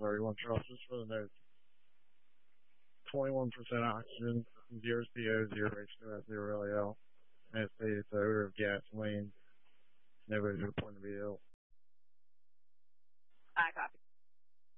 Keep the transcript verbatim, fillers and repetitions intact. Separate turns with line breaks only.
thirty-one Charles, just for the notes. twenty-one percent oxygen, zero C O, zero H two S, zero L E L. And it's the odor of gasoline. Nobody's reporting to be ill.
I copy.